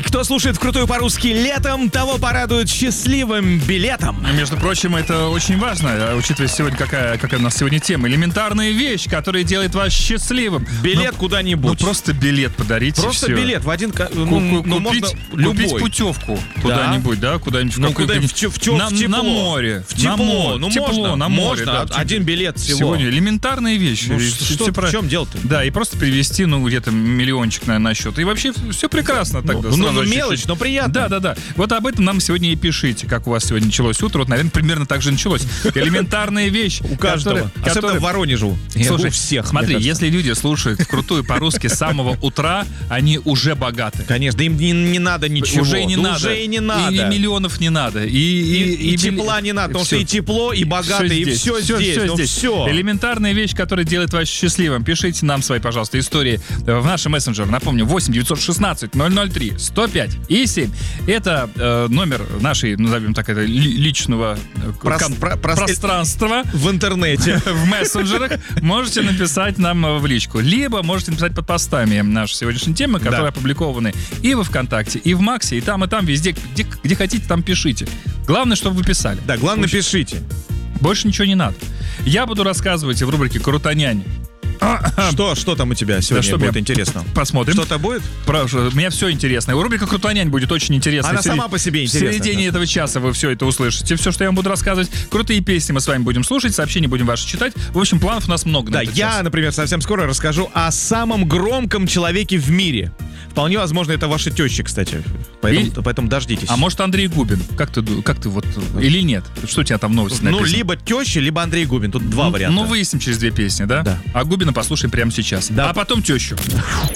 Кто слушает «Крутую по-русски» летом, того порадует счастливым билетом. Между прочим, это очень важно, учитывая сегодня, какая у нас сегодня тема. Элементарная вещь, которая делает вас счастливым. Билет куда-нибудь. Просто билет подарите. Просто все. билет в один... Купить путевку куда-нибудь, да? Куда-нибудь в тепло. На море. В тепло. Можно. На море. Можно. Один билет всего. Сегодня элементарная вещь. В чем дело-то? Да, и просто привезти, где-то миллиончик на счет. И вообще все прекрасно тогда. Мелочь, но приятно. Да. Вот об этом нам сегодня и пишите, как у вас сегодня началось утро. Вот, наверное, примерно так же началось. Элементарная вещь. У каждого. Особенно в Воронеже. Слушай, у всех. Смотри, если люди слушают «Крутую по-русски» с самого утра, они уже богаты. Конечно, им не надо ничего. Уже и не надо. Уже и не надо. И миллионов не надо. И тепла не надо, потому что и тепло, и богатые, и все здесь. Все. Элементарная вещь, которая делает вас счастливым. Пишите нам свои, пожалуйста, истории в наш мессенджер. Напомню, 8 916 003 105 и 7. Это номер нашей, назовем так, это личного пространства в интернете, в мессенджерах. Можете написать нам в личку. Либо можете написать под постами наши сегодняшние темы, которые опубликованы и во ВКонтакте, и в Максе, и там, везде. Где хотите, там пишите. Главное, чтобы вы писали. Да, главное, пишите. Больше ничего не надо. Я буду рассказывать в рубрике «Крутонянь». Что там у тебя сегодня будет интересно? Посмотрим. Что-то будет? У меня все интересно. Рубрика «Крутонянь» будет очень интересная. Она сама по себе интересна. В середине этого часа вы все это услышите. Все, что я вам буду рассказывать. Крутые песни мы с вами будем слушать, сообщения будем ваши читать. В общем, планов у нас много. Да, я, например, совсем скоро расскажу о самом громком человеке в мире. Вполне возможно, это ваша теща, кстати. Поэтому дождитесь. А может, Андрей Губин? Как ты вот... Или нет? Что у тебя там новости написано? Либо теща, либо Андрей Губин. Тут два варианта. Выясним через две песни, да? Да. А Губина послушаем прямо сейчас. Да. А потом тещу.